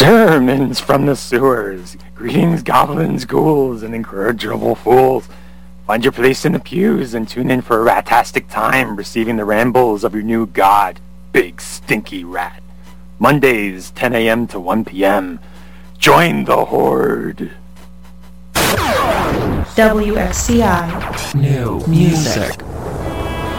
Sermons from the sewers. Greetings, goblins, ghouls, and incorrigible fools. Find your place in the pews and tune in for a ratastic time receiving the rambles of your new god, Big Stinky Rat. Mondays, 10 a.m. to 1 p.m. Join the Horde. WFCI. New music.